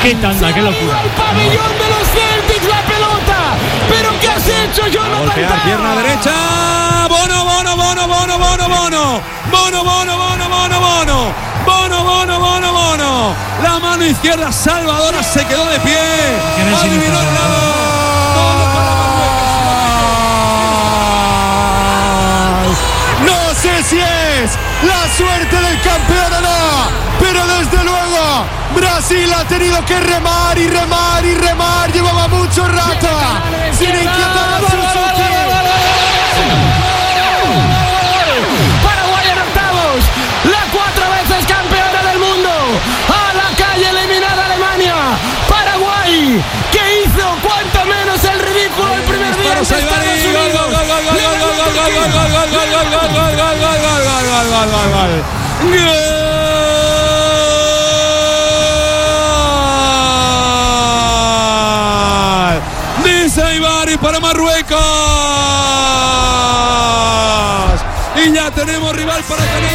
¡Qué tanda, qué locura! ¡Al pabellón de los Celtics la pelota! ¿Pero qué has hecho, Jonathan Tah? Pierna derecha. Bono. La mano izquierda salvadora se quedó de pie. Adivinó el lado. No sé si es la suerte del campeón o no, pero desde luego Brasil ha tenido que remar. Llevaba mucho rato sin inquietar a Suzuki. Paraguay en octavos, la 4 veces campeona del mundo. A la calle, eliminada Alemania. Paraguay, que hizo cuanto menos el ridículo el primer día ante Estados Unidos. Dice Ibari para Marruecos. Y ya tenemos rival para Canadá.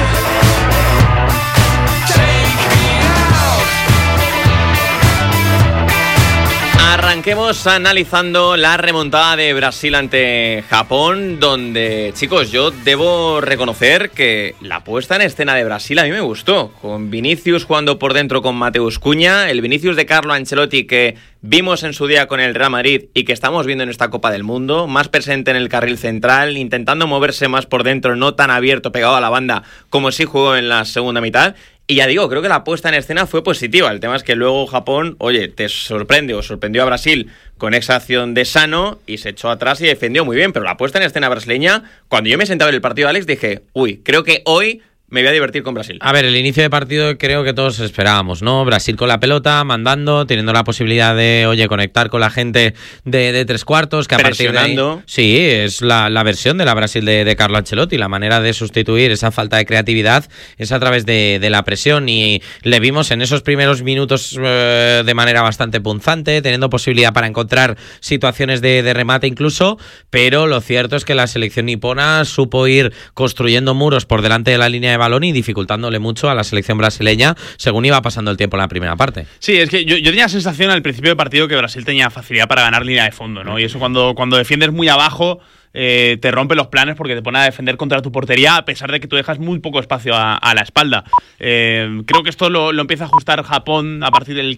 Arranquemos analizando la remontada de Brasil ante Japón, donde, chicos, yo debo reconocer que la puesta en escena de Brasil a mí me gustó, con Vinicius jugando por dentro con Mateus Cunha, el Vinicius de Carlo Ancelotti que vimos en su día con el Real Madrid y que estamos viendo en esta Copa del Mundo, más presente en el carril central, intentando moverse más por dentro, no tan abierto, pegado a la banda como sí jugó en la segunda mitad. Y ya digo, creo que la puesta en escena fue positiva. El tema es que luego Japón, oye, te sorprende o sorprendió a Brasil con esa acción de Sano y se echó atrás y defendió muy bien. Pero la puesta en escena brasileña, cuando yo me sentaba en el partido, Alex, dije, creo que hoy me voy a divertir con Brasil. A ver, el inicio de partido creo que todos esperábamos, ¿no? Brasil con la pelota, mandando, teniendo la posibilidad de, conectar con la gente de tres cuartos, que a partir de ahí... Sí, es la versión de la Brasil de Carlo Ancelotti. La manera de sustituir esa falta de creatividad es a través de la presión, y le vimos en esos primeros minutos de manera bastante punzante, teniendo posibilidad para encontrar situaciones de remate incluso, pero lo cierto es que la selección nipona supo ir construyendo muros por delante de la línea de balón y dificultándole mucho a la selección brasileña según iba pasando el tiempo en la primera parte. Sí, es que yo tenía la sensación al principio del partido que Brasil tenía facilidad para ganar línea de fondo, ¿no? Y eso cuando defiendes muy abajo te rompe los planes porque te pone a defender contra tu portería a pesar de que tú dejas muy poco espacio a la espalda. Creo que esto lo empieza a ajustar Japón a partir del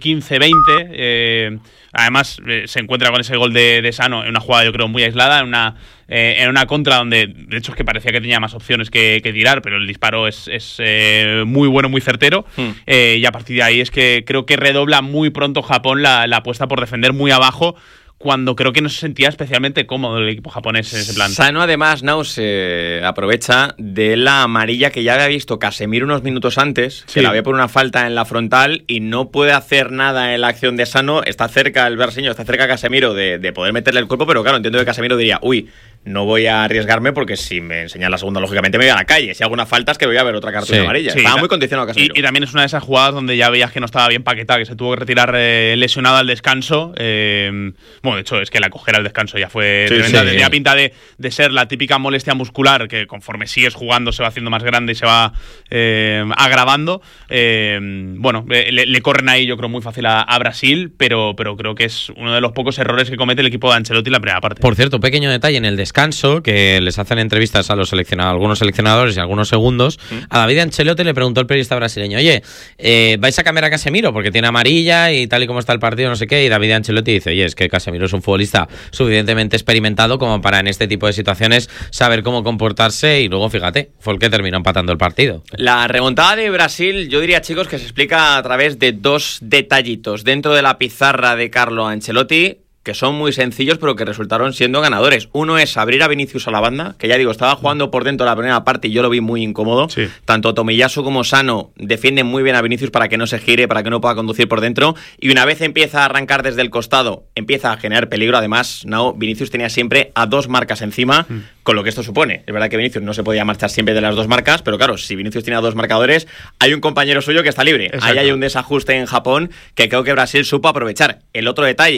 15-20. Además, se encuentra con ese gol de Sano en una jugada, yo creo, muy aislada, en una contra donde, de hecho, es que parecía que tenía más opciones que tirar, pero el disparo es muy bueno, muy certero. Y a partir de ahí es que creo que redobla muy pronto Japón la apuesta por defender muy abajo, cuando creo que no se sentía especialmente cómodo el equipo japonés en ese plan. Sano, además, se aprovecha de la amarilla que ya había visto Casemiro unos minutos antes, que la había por una falta en la frontal y no puede hacer nada en la acción de Sano. Está cerca el brasileño, está cerca Casemiro de poder meterle el cuerpo, pero claro, entiendo que Casemiro diría, no voy a arriesgarme porque si me enseñan la segunda, lógicamente me voy a la calle. Si hago una falta es que voy a ver otra cartulina amarilla. Estaba muy condicionado Casemiro. Y también es una de esas jugadas donde ya veías que no estaba bien Paquetá, que se tuvo que retirar lesionado al descanso. Bueno, de hecho, es que la cogera al descanso ya fue tremenda. Tenía pinta de ser la típica molestia muscular que conforme sigues jugando se va haciendo más grande y se va agravando. Bueno, le corren ahí, yo creo, muy fácil a Brasil, pero creo que es uno de los pocos errores que comete el equipo de Ancelotti en la primera parte. Por cierto, pequeño detalle en el descanso, que les hacen entrevistas a algunos seleccionadores y algunos segundos. A David Ancelotti le preguntó el periodista brasileño, ¿vais a cambiar a Casemiro? Porque tiene amarilla y tal y como está el partido, no sé qué. Y David Ancelotti dice, es que Casemiro es un futbolista suficientemente experimentado como para en este tipo de situaciones saber cómo comportarse, y luego, fíjate, fue el que terminó empatando el partido. La remontada de Brasil, yo diría, chicos, que se explica a través de dos detallitos dentro de la pizarra de Carlo Ancelotti, que son muy sencillos pero que resultaron siendo ganadores. Uno es abrir a Vinicius a la banda, que ya digo, estaba jugando por dentro de la primera parte y yo lo vi muy incómodo. Tanto Tomiyasu como Sano defienden muy bien a Vinicius para que no se gire, para que no pueda conducir por dentro, y una vez empieza a arrancar desde el costado, empieza a generar peligro. Además, Vinicius tenía siempre a dos marcas encima, con lo que esto supone. Es verdad que Vinicius no se podía marchar siempre de las dos marcas, pero claro, si Vinicius tiene a dos marcadores, hay un compañero suyo que está libre. Exacto. Ahí hay un desajuste en Japón que creo que Brasil supo aprovechar. El otro detalle,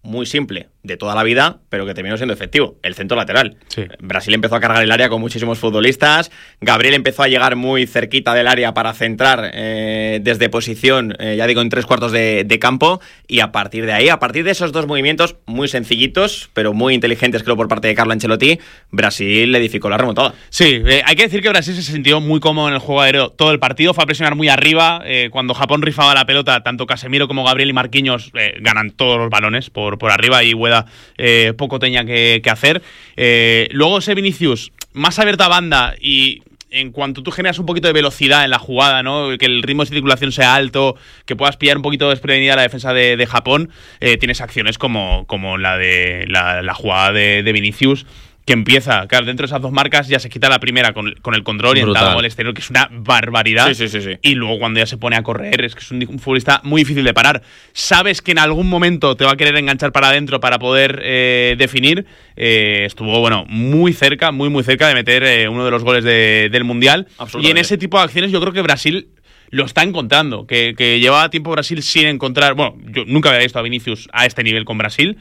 muy simple de toda la vida, pero que terminó siendo efectivo, el centro lateral. Sí. Brasil empezó a cargar el área con muchísimos futbolistas, Gabriel empezó a llegar muy cerquita del área para centrar desde posición, ya digo, en 3/4 de campo, y a partir de ahí, a partir de esos dos movimientos muy sencillitos, pero muy inteligentes creo por parte de Carlo Ancelotti, Brasil le edificó la remontada. Sí, hay que decir que Brasil se sintió muy cómodo en el juego aéreo todo el partido, fue a presionar muy arriba, cuando Japón rifaba la pelota, tanto Casemiro como Gabriel y Marquinhos ganan todos los balones por arriba, y Ueda poco tenía que hacer. Luego ese Vinicius más abierto a banda, y en cuanto tú generas un poquito de velocidad en la jugada, ¿no? Que el ritmo de circulación sea alto, que puedas pillar un poquito desprevenida la defensa de Japón, tienes acciones como la de la jugada de Vinicius, que empieza, claro, dentro de esas dos marcas ya se quita la primera con el control orientado al exterior, que es una barbaridad. Sí. Y luego cuando ya se pone a correr, es que es un futbolista muy difícil de parar. Sabes que en algún momento te va a querer enganchar para adentro para poder definir. Estuvo, bueno, muy cerca de meter uno de los goles del Mundial. Y en ese tipo de acciones yo creo que Brasil lo está encontrando, que llevaba tiempo Brasil sin encontrar. Bueno, yo nunca había visto a Vinicius a este nivel con Brasil,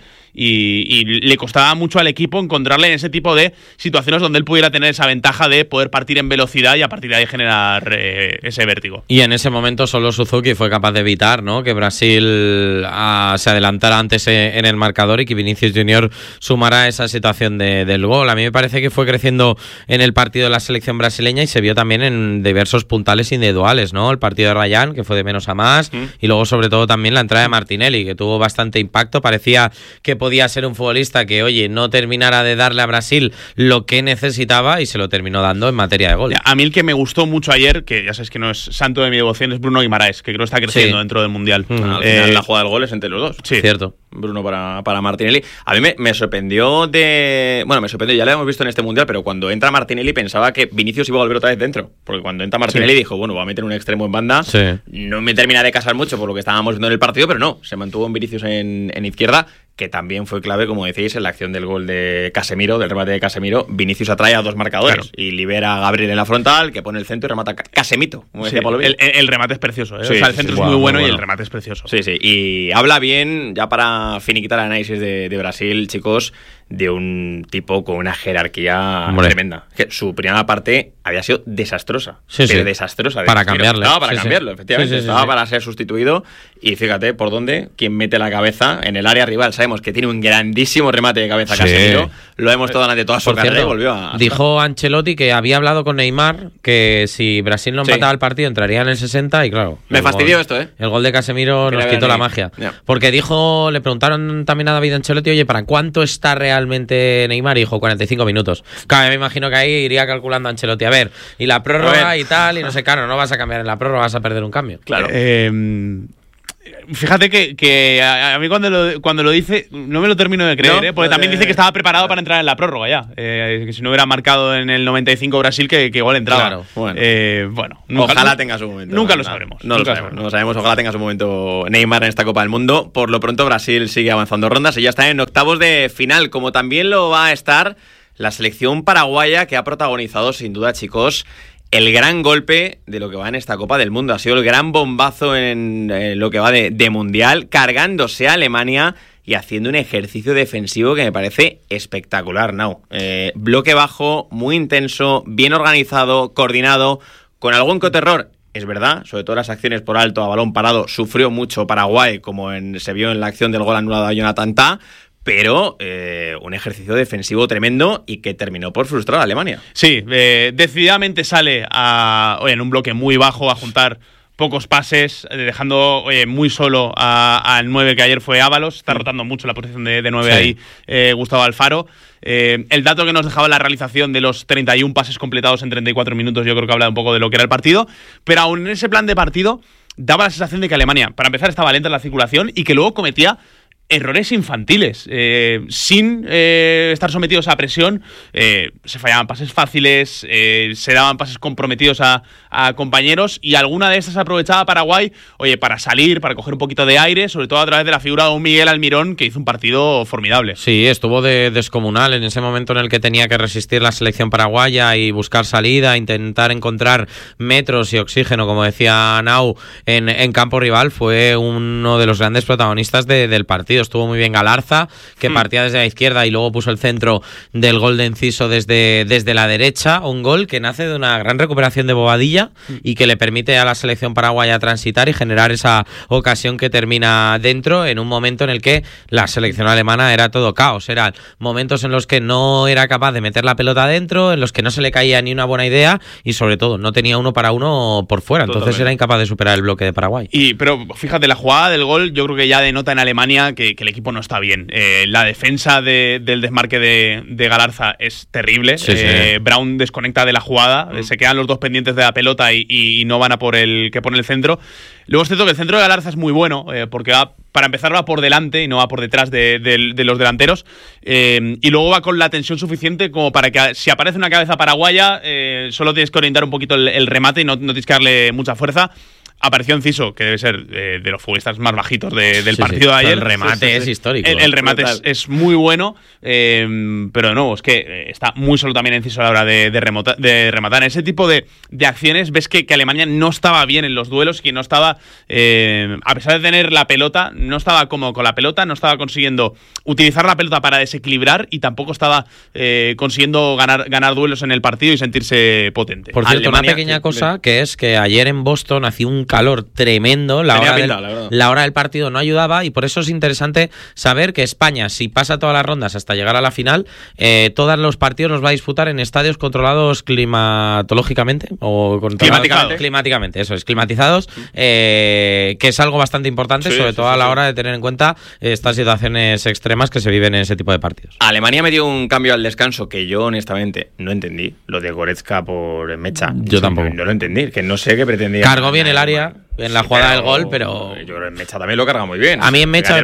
y le costaba mucho al equipo encontrarle en ese tipo de situaciones donde él pudiera tener esa ventaja de poder partir en velocidad y a partir de ahí generar ese vértigo. Y en ese momento solo Suzuki fue capaz de evitar, ¿no?, que Brasil se adelantara antes en el marcador y que Vinicius Junior sumara esa situación del gol. A mí me parece que fue creciendo en el partido de la selección brasileña y se vio también en diversos puntales individuales, ¿no? El partido de Rayán, que fue de menos a más, y luego sobre todo también la entrada de Martinelli, que tuvo bastante impacto. Parecía que podía ser un futbolista que, oye, no terminara de darle a Brasil lo que necesitaba, y se lo terminó dando en materia de gol. A mí el que me gustó mucho ayer, que ya sabes que no es santo de mi devoción, es Bruno Guimaraes, que creo que está creciendo dentro del Mundial. Al final la jugada del gol es entre los dos. Sí, cierto. Bruno para Martinelli. A mí me sorprendió me sorprendió, ya lo hemos visto en este Mundial, pero cuando entra Martinelli pensaba que Vinicius iba a volver otra vez dentro, porque cuando entra Martinelli dijo, bueno, va a meter un extremo en banda, no me termina de casar mucho por lo que estábamos viendo en el partido, pero no, se mantuvo en Vinicius en izquierda, que también fue clave, como decís, en la acción del gol de Casemiro, del remate de Casemiro. Vinicius atrae a dos marcadores y libera a Gabriel en la frontal, que pone el centro y remata Casemito, como decía Pablo. El remate es precioso, ¿eh? O sea, el centro es muy bueno y el remate es precioso. Sí, y habla bien, ya para finiquitar el análisis de Brasil, chicos, de un tipo con una jerarquía tremenda. Que su primera parte había sido desastrosa. Desastrosa. Para cambiarle. Estaba para cambiarlo, efectivamente. Estaba para ser sustituido. Y fíjate por dónde, quien mete la cabeza en el área rival. Sabemos que tiene un grandísimo remate de cabeza Casemiro. Lo hemos todo durante toda su carrera y volvió a... Dijo Ancelotti que había hablado con Neymar que si Brasil no empataba el partido entraría en el 60, y claro... Me fastidió esto, ¿eh? El gol de Casemiro nos quitó la magia. Porque le preguntaron también a David Ancelotti, oye, ¿para cuánto está realmente Neymar? Y dijo 45 minutos. Claro, me imagino que ahí iría calculando Ancelotti, a ver, y la prórroga y tal, y no sé, claro, no vas a cambiar en la prórroga, vas a perder un cambio. Claro. Fíjate que a mí cuando lo dice no me lo termino de creer, porque también dice que estaba preparado para entrar en la prórroga ya, que si no hubiera marcado en el 95 Brasil que igual entraba. Claro. Bueno, ojalá tenga su momento. Nunca lo sabremos. No lo sabemos, ojalá tenga su momento Neymar en esta Copa del Mundo. Por lo pronto Brasil sigue avanzando rondas y ya está en octavos de final, como también lo va a estar la selección paraguaya, que ha protagonizado sin duda, chicos, el gran golpe de lo que va en esta Copa del Mundo. Ha sido el gran bombazo en lo que va de Mundial, cargándose a Alemania y haciendo un ejercicio defensivo que me parece espectacular, Nau. Bloque bajo, muy intenso, bien organizado, coordinado, con algún que otro error. Es verdad, sobre todo las acciones por alto a balón parado, sufrió mucho Paraguay, como se vio en la acción del gol anulado a Jonathan Tah, pero un ejercicio defensivo tremendo y que terminó por frustrar a Alemania. Sí, decididamente sale en un bloque muy bajo a juntar pocos pases, dejando muy solo al 9, que ayer fue Ábalos. Está rotando mucho la posición de 9 ahí Gustavo Alfaro. El dato que nos dejaba la realización de los 31 pases completados en 34 minutos yo creo que habla un poco de lo que era el partido, pero aún en ese plan de partido daba la sensación de que Alemania, para empezar, estaba lenta en la circulación y que luego cometía errores infantiles, sin estar sometidos a presión. Se fallaban pases fáciles, se daban pases comprometidos a compañeros, y alguna de estas aprovechaba Paraguay, para salir, para coger un poquito de aire, sobre todo a través de la figura de un Miguel Almirón, que hizo un partido formidable. Sí, estuvo descomunal en ese momento en el que tenía que resistir la selección paraguaya y buscar salida, intentar encontrar metros y oxígeno, como decía Nau, en campo rival. Fue uno de los grandes protagonistas del partido. partido estuvo muy bien Galarza, que partía desde la izquierda y luego puso el centro del gol de Enciso desde la derecha, un gol que nace de una gran recuperación de Bobadilla y que le permite a la selección paraguaya transitar y generar esa ocasión que termina dentro en un momento en el que la selección alemana era todo caos, eran momentos en los que no era capaz de meter la pelota dentro, en los que no se le caía ni una buena idea y sobre todo no tenía uno para uno por fuera, entonces era incapaz de superar el bloque de Paraguay. Pero fíjate, la jugada del gol yo creo que ya denota en Alemania que el equipo no está bien. La defensa del desmarque de Galarza es terrible. Brown desconecta de la jugada, se quedan los dos pendientes de la pelota y no van a por el que pone el centro. Luego es cierto que el centro de Galarza es muy bueno, porque para empezar va por delante y no va por detrás de los delanteros, y luego va con la tensión suficiente como para que si aparece una cabeza paraguaya solo tienes que orientar un poquito el remate y no tienes que darle mucha fuerza. Apareció Enciso, que debe ser de los futbolistas más bajitos del partido de ayer. El remate es histórico. El remate es muy bueno, pero de nuevo, es que está muy solo también Enciso a la hora de rematar. En ese tipo de acciones ves que Alemania no estaba bien en los duelos y que no estaba, a pesar de tener la pelota, no estaba cómodo con la pelota, no estaba consiguiendo utilizar la pelota para desequilibrar y tampoco estaba consiguiendo ganar duelos en el partido y sentirse potente. Por cierto, Alemania, una pequeña cosa, que es que ayer en Boston hacía un calor tremendo, la hora del partido no ayudaba y por eso es interesante saber que España, si pasa todas las rondas hasta llegar a la final, todos los partidos los va a disputar en estadios controlados climatológicamente o climáticamente, eso es, climatizados, que es algo bastante importante, sobre todo a la hora de tener en cuenta estas situaciones extremas que se viven en ese tipo de partidos. Alemania me dio un cambio al descanso que yo honestamente no entendí, lo de Goretzka por Mecha. Yo tampoco. No lo entendí, que no sé qué pretendía. Cargó bien el área en la jugada del gol, pero yo creo que en Mecha también lo carga muy bien. A mí en Mecha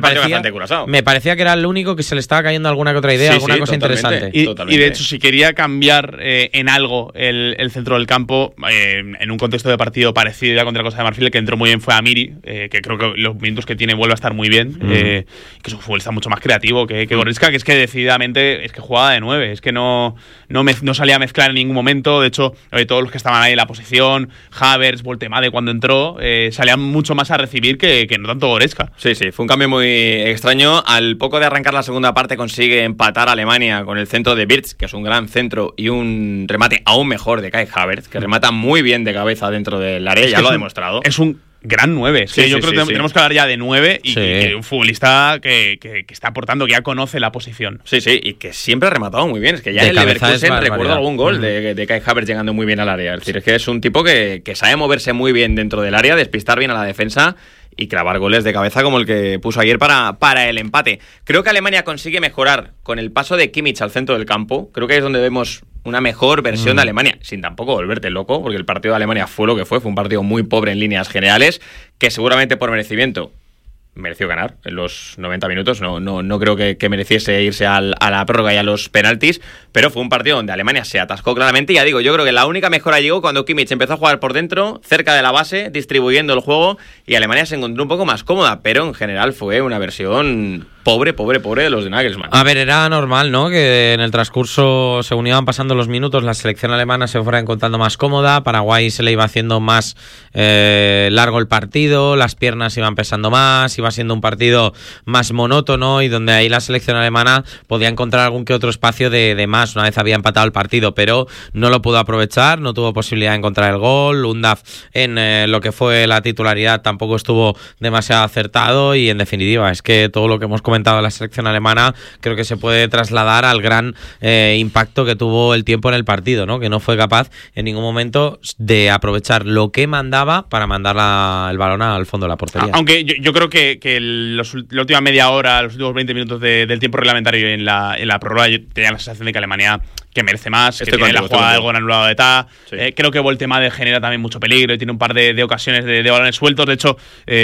me parecía que era el único que se le estaba cayendo alguna que otra idea, alguna cosa interesante. Y de hecho, si quería cambiar en algo el centro del campo, en un contexto de partido parecido ya contra Costa de Marfil, el que entró muy bien fue Amiri, que creo que los minutos que tiene vuelve a estar muy bien, que es un futbolista mucho más creativo que Goretzka, que es que decididamente es que jugaba de 9, es que no salía a mezclar en ningún momento. De hecho, todos los que estaban ahí en la posición, Havertz, Voltemade cuando entró, salían mucho más a recibir que no tanto Goretzka. Sí, fue un cambio muy extraño. Al poco de arrancar la segunda parte consigue empatar a Alemania con el centro de Wirtz, que es un gran centro, y un remate aún mejor de Kai Havertz, que remata muy bien de cabeza dentro del área, ya lo ha demostrado. Es un gran 9. Yo creo que tenemos que hablar ya de 9 y que un futbolista que está aportando, que ya conoce la posición. Sí, y que siempre ha rematado muy bien. Es que ya en el Leverkusen recuerdo algún gol de Kai Havertz llegando muy bien al área. Es decir, es que es un tipo que sabe moverse muy bien dentro del área, despistar bien a la defensa y clavar goles de cabeza como el que puso ayer para el empate. Creo que Alemania consigue mejorar con el paso de Kimmich al centro del campo. Creo que es donde vemos una mejor versión de Alemania, sin tampoco volverte loco, porque el partido de Alemania fue lo que fue un partido muy pobre en líneas generales, que seguramente por merecimiento mereció ganar en los 90 minutos, no creo que mereciese irse a la prórroga y a los penaltis, pero fue un partido donde Alemania se atascó claramente. Y ya digo, yo creo que la única mejora llegó cuando Kimmich empezó a jugar por dentro, cerca de la base, distribuyendo el juego, y Alemania se encontró un poco más cómoda, pero en general fue una versión pobre de los de Nagelsmann. A ver, era normal, ¿no?, que en el transcurso, según iban pasando los minutos, la selección alemana se fuera encontrando más cómoda, Paraguay se le iba haciendo más largo el partido, las piernas iban pesando más, iba siendo un partido más monótono y donde ahí la selección alemana podía encontrar algún que otro espacio de más una vez había empatado el partido, pero no lo pudo aprovechar, no tuvo posibilidad de encontrar el gol. Undav en lo que fue la titularidad tampoco estuvo demasiado acertado y en definitiva es que todo lo que hemos comentado de la selección alemana creo que se puede trasladar al gran impacto que tuvo el tiempo en el partido, ¿no?, que no fue capaz en ningún momento de aprovechar lo que mandaba para mandar el balón al fondo de la portería. Aunque yo creo que la última media hora, los últimos 20 minutos del tiempo reglamentario en la prórroga, yo tenía la sensación de que Alemania que merece más, que tiene la jugada del gol anulado de Ta. Creo que Voltemade genera también mucho peligro y tiene un par de ocasiones de balones sueltos. De hecho,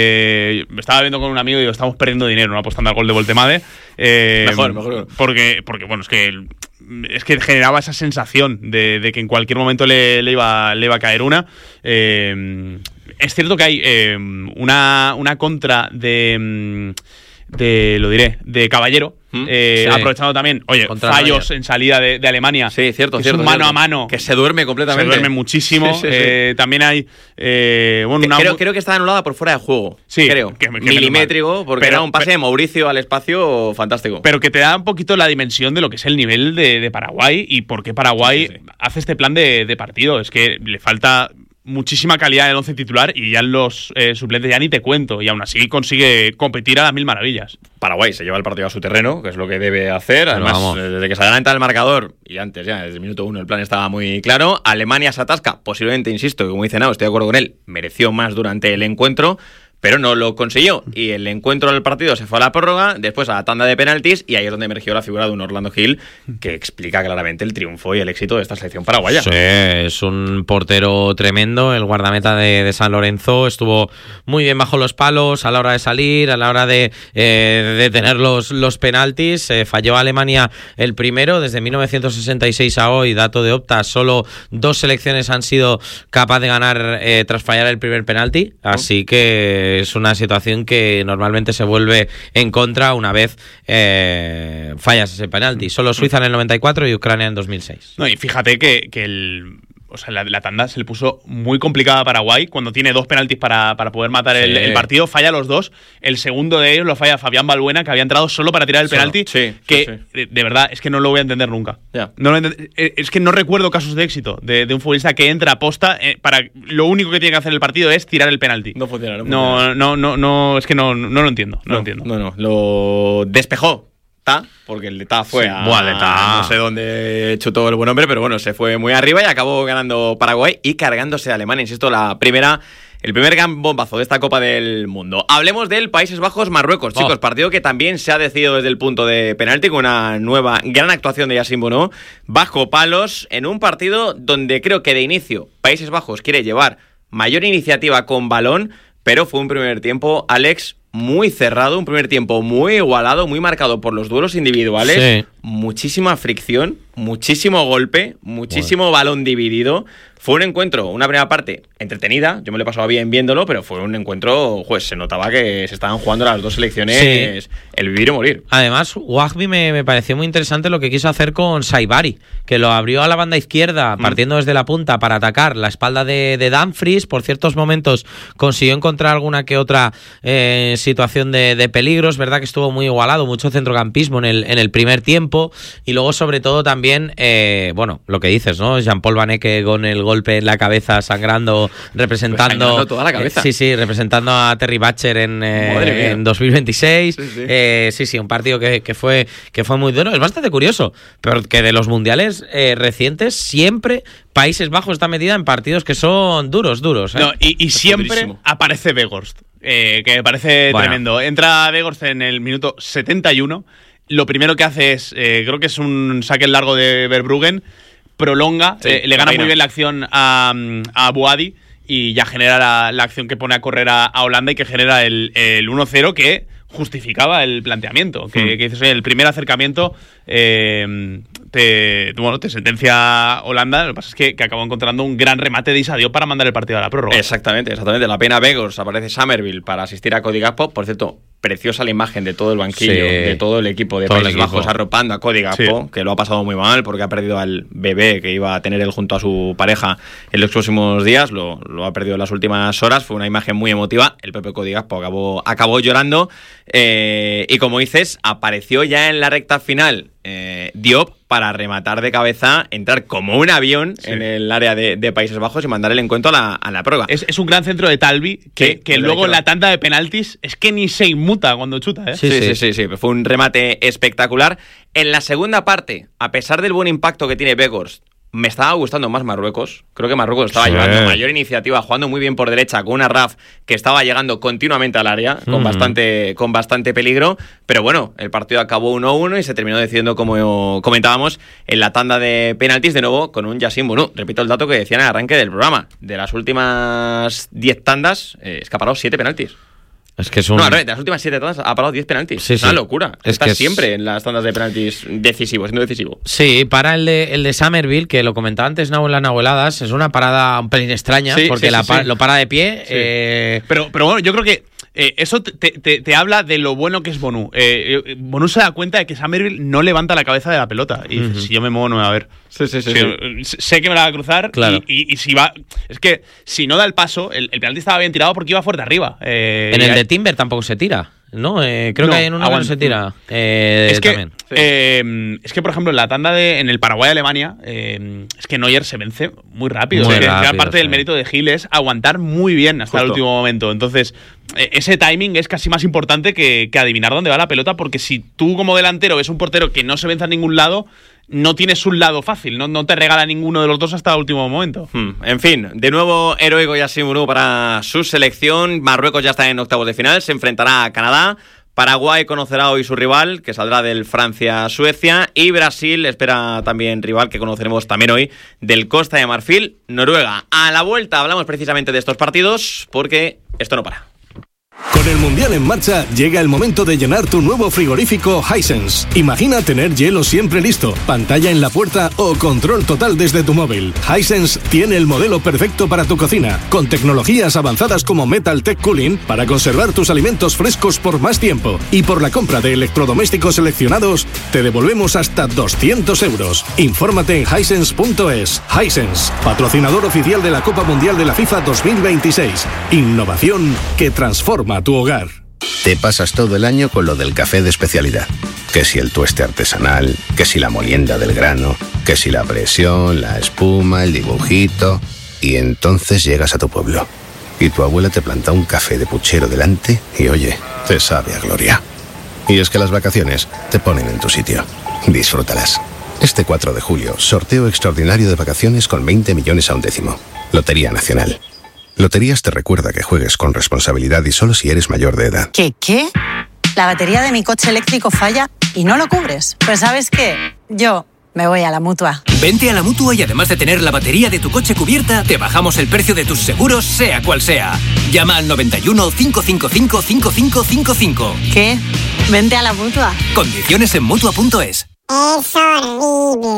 estaba viendo con un amigo y digo, estamos perdiendo dinero, ¿no?, apostando al gol de Voltemade. Mejor. Porque bueno, es que generaba esa sensación de que en cualquier momento le iba a caer una. Es cierto que hay una contra de Caballero, aprovechando también, fallos en salida de Alemania. Sí, cierto, cierto. Un mano a mano. Que se duerme completamente. Se duerme muchísimo. Sí. También hay. Creo que está anulada por fuera de juego. Sí, creo. Que milimétrico, porque era un pase de Mauricio al espacio fantástico. Pero que te da un poquito la dimensión de lo que es el nivel de Paraguay y por qué Paraguay hace este plan de partido. Es que le falta muchísima calidad en el 11 titular y ya en los suplentes ya ni te cuento, y aún así consigue competir a las mil maravillas. Paraguay se lleva el partido a su terreno, que es lo que debe hacer. Además, desde que se adelanta el marcador, y antes ya, desde el minuto 1 el plan estaba muy claro. Alemania se atasca, posiblemente, insisto, como dice Nao, estoy de acuerdo con él, mereció más durante el encuentro, pero no lo consiguió, y el encuentro del partido se fue a la prórroga, después a la tanda de penaltis, y ahí es donde emergió la figura de un Orlando Gil que explica claramente el triunfo y el éxito de esta selección paraguaya. Sí, es un portero tremendo, el guardameta de San Lorenzo, estuvo muy bien bajo los palos a la hora de salir, a la hora de tener los penaltis. Falló Alemania el primero, desde 1966 a hoy, dato de Opta, solo 2 selecciones han sido capaces de ganar tras fallar el primer penalti, así que es una situación que normalmente se vuelve en contra una vez fallas ese penalti. Solo Suiza en el 94 y Ucrania en 2006. No, y fíjate que la tanda se le puso muy complicada a Paraguay cuando tiene 2 penaltis para poder matar el partido. Falla los 2. El segundo de ellos lo falla Fabián Balbuena, que había entrado solo para tirar el penalti. De verdad, es que no lo voy a entender nunca. Es que no recuerdo casos de éxito de un futbolista que entra a posta para lo único que tiene que hacer el partido es tirar el penalti. No funciona. No, es que no lo entiendo. No, lo despejó. Porque el Letá fue no sé dónde chutó el buen hombre, pero bueno, se fue muy arriba y acabó ganando Paraguay y cargándose a Alemania, insisto, el primer gran bombazo de esta Copa del Mundo. Hablemos del Países Bajos-Marruecos, chicos, partido que también se ha decidido desde el punto de penalti con una nueva gran actuación de Yassine Bounou, bajo palos, en un partido donde creo que de inicio Países Bajos quiere llevar mayor iniciativa con balón, pero fue un primer tiempo, Alex, muy cerrado, un primer tiempo muy igualado, muy marcado por los duelos individuales, muchísima fricción, muchísimo golpe, muchísimo balón dividido. Fue un encuentro, una primera parte entretenida, yo me lo he pasado bien viéndolo, pero fue un encuentro, se notaba que se estaban jugando las dos selecciones el vivir o morir. Además, Wahbi me pareció muy interesante lo que quiso hacer con Saibari, que lo abrió a la banda izquierda, partiendo desde la punta para atacar la espalda de Dumfries. Por ciertos momentos consiguió encontrar alguna que otra situación de peligro. Es verdad que estuvo muy igualado, mucho centrocampismo en el primer tiempo, y luego sobre todo también, lo que dices, ¿no? Jean-Paul Vanecke con el golpe en la cabeza, sangrando, representando toda la cabeza. Representando a Terry Butcher en 2026. Sí, un partido que fue muy duro. Es bastante curioso, pero que de los mundiales recientes siempre Países Bajos está metida en partidos que son duros. No, y siempre durísimo. Aparece Weghorst, que me parece tremendo. Entra Weghorst en el minuto 71. Lo primero que hace es, creo que es un saque largo de Verbruggen, prolonga, le gana muy bien la acción a Bouadi y ya genera la acción que pone a correr a Holanda y que genera el 1-0 que justificaba el planteamiento. Que dices, oye, el primer acercamiento te sentencia Holanda. Lo que pasa es que acabó encontrando un gran remate de Issa Diop para mandar el partido a la prórroga. Exactamente. La pena Weghorst, aparece Somerville para asistir a Cody Gakpo. Por cierto, preciosa la imagen de todo el banquillo, de todo el equipo de Países Bajos arropando a Cody Gakpo, que lo ha pasado muy mal porque ha perdido al bebé que iba a tener él junto a su pareja en los próximos días. Lo ha perdido en las últimas horas. Fue una imagen muy emotiva. El propio Cody Gakpo acabó llorando. Y como dices, apareció ya en la recta final Diop para rematar de cabeza, entrar como un avión en el área de Países Bajos y mandar el encuentro a la prórroga. Es un gran centro de Talvi que luego en la tanda de penaltis es que ni se inmuta cuando chuta. Sí. Fue un remate espectacular. En la segunda parte, a pesar del buen impacto que tiene Weghorst, me estaba gustando más Marruecos. Creo que Marruecos estaba llevando mayor iniciativa, jugando muy bien por derecha, con una Raf que estaba llegando continuamente al área, con bastante peligro. Pero bueno, el partido acabó 1-1 y se terminó decidiendo, como comentábamos, en la tanda de penaltis, de nuevo, con un Yassine Bounou. Repito el dato que decía en el arranque del programa. De las últimas 10 tandas, es que ha parado 7 penaltis. Es que No, de las últimas 7 tandas ha parado 10 penaltis. Es una locura. Está siempre en las tandas de penaltis siendo decisivo. Sí, para el de Somerville, que lo comentaba antes en las Nahueladas, es una parada un pelín extraña, porque lo para de pie. Pero bueno, yo creo que eso te habla de lo bueno que es Bonu. Bonu se da cuenta de que Somerville no levanta la cabeza de la pelota. Y dice, si yo me muevo no me va a ver. Sí. Sé que me la va a cruzar. Claro. Y si va... Es que si no da el paso, el penalti estaba bien tirado porque iba fuerte arriba. En el de Timber tampoco se tira, ¿no? Creo que hay en uno que no se tira. Es que, también. Es que, por ejemplo, en la tanda en el Paraguay-Alemania, es que Neuer se vence muy rápido. Muy gran rápido, parte del mérito de Gil es aguantar muy bien hasta el último momento. Entonces, ese timing es casi más importante que adivinar dónde va la pelota, porque si tú como delantero ves un portero que no se vence a ningún lado, no tienes un lado fácil, no te regala ninguno de los dos hasta el último momento. En fin, de nuevo heroico Yassine Bounou para su selección. Marruecos ya está en octavos de final, se enfrentará a Canadá. Paraguay conocerá hoy su rival, que saldrá del Francia-Suecia. Y Brasil espera también rival, que conoceremos también hoy, del Costa de Marfil, Noruega. A la vuelta hablamos precisamente de estos partidos, porque esto no para. Con el Mundial en marcha, llega el momento de llenar tu nuevo frigorífico Hisense. Imagina tener hielo siempre listo, pantalla en la puerta o control total desde tu móvil. Hisense tiene el modelo perfecto para tu cocina, con tecnologías avanzadas como Metal Tech Cooling para conservar tus alimentos frescos por más tiempo. Y por la compra de electrodomésticos seleccionados, te devolvemos hasta 200 euros. Infórmate en hisense.es. Hisense, patrocinador oficial de la Copa Mundial de la FIFA 2026. Innovación que transforma tu hogar. Te pasas todo el año con lo del café de especialidad. Que si el tueste artesanal, que si la molienda del grano, que si la presión, la espuma, el dibujito. Y entonces llegas a tu pueblo y tu abuela te planta un café de puchero delante y oye, te sabe a gloria. Y es que las vacaciones te ponen en tu sitio. Disfrútalas. Este 4 de julio, sorteo extraordinario de vacaciones con 20 millones a un décimo. Lotería Nacional. Loterías te recuerda que juegues con responsabilidad y solo si eres mayor de edad. ¿Qué? La batería de mi coche eléctrico falla y no lo cubres. Pues ¿sabes qué? Yo me voy a la Mutua. Vente a la Mutua y además de tener la batería de tu coche cubierta, te bajamos el precio de tus seguros, sea cual sea. Llama al 91 555 5555. ¿Qué? Vente a la Mutua. Condiciones en Mutua.es. Es horrible.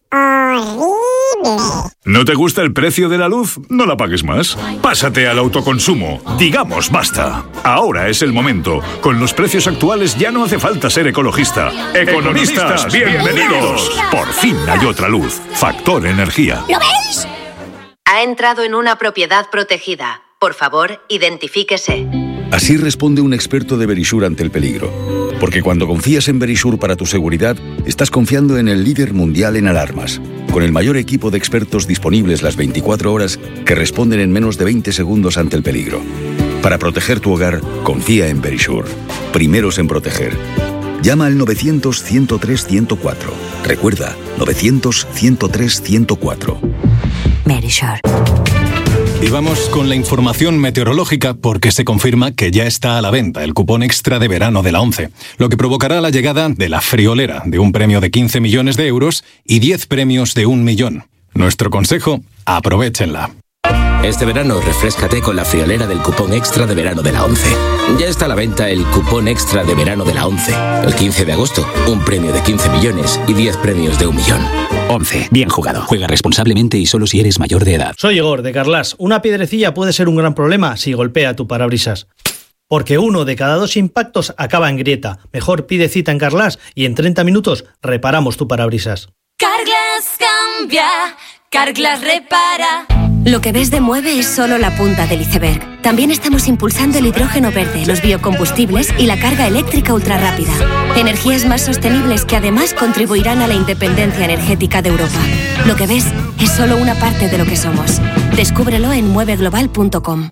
¿No te gusta el precio de la luz? No la pagues más. Pásate al autoconsumo. Digamos basta. Ahora es el momento. Con los precios actuales ya no hace falta ser ecologista. Economistas, bienvenidos. Por fin hay otra luz. Factor Energía. ¿Lo veis? Ha entrado en una propiedad protegida. Por favor, identifíquese. Así responde un experto de Verisure ante el peligro. Porque cuando confías en Verisure para tu seguridad, estás confiando en el líder mundial en alarmas, con el mayor equipo de expertos disponibles las 24 horas que responden en menos de 20 segundos ante el peligro. Para proteger tu hogar, confía en Verisure. Primeros en proteger. Llama al 900-103-104. Recuerda, 900-103-104. Verisure. Y vamos con la información meteorológica porque se confirma que ya está a la venta el cupón extra de verano de la ONCE, lo que provocará la llegada de la friolera de un premio de 15 millones de euros y 10 premios de 1 millón. Nuestro consejo, aprovéchenla. Este verano refréscate con la friolera del cupón extra de verano de la ONCE. Ya está a la venta el cupón extra de verano de la ONCE. El 15 de agosto, un premio de 15 millones y 10 premios de 1 millón. ONCE, bien jugado. Juega responsablemente y solo si eres mayor de edad. Soy Igor, de Carlas. Una piedrecilla puede ser un gran problema si golpea tu parabrisas. Porque 1 de cada 2 impactos acaba en grieta. Mejor pide cita en Carlas y en 30 minutos reparamos tu parabrisas. Carglass cambia, Carglass repara. Lo que ves de Mueve es solo la punta del iceberg. También estamos impulsando el hidrógeno verde, los biocombustibles y la carga eléctrica ultrarrápida. Energías más sostenibles que además contribuirán a la independencia energética de Europa. Lo que ves es solo una parte de lo que somos. Descúbrelo en mueveglobal.com.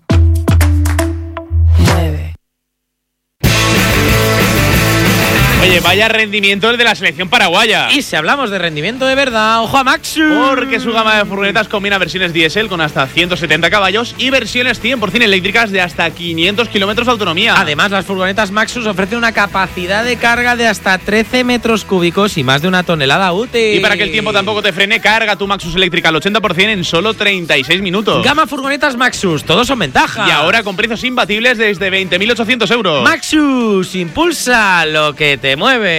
Oye, vaya rendimiento el de la selección paraguaya. Y si hablamos de rendimiento de verdad, ojo a Maxus. Porque su gama de furgonetas combina versiones diésel con hasta 170 caballos y versiones 100% eléctricas de hasta 500 kilómetros de autonomía. Además, las furgonetas Maxus ofrecen una capacidad de carga de hasta 13 metros cúbicos y más de 1 tonelada útil. Y para que el tiempo tampoco te frene, carga tu Maxus eléctrica al 80% en solo 36 minutos. Gama furgonetas Maxus, todos son ventaja. Y ahora con precios imbatibles desde 20.800 euros. Maxus, impulsa lo que te mueve.